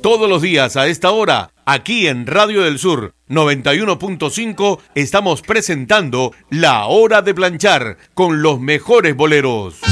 Todos los días a esta hora, aquí en Radio del Sur 91.5, estamos presentando La Hora de Planchar con los mejores boleros.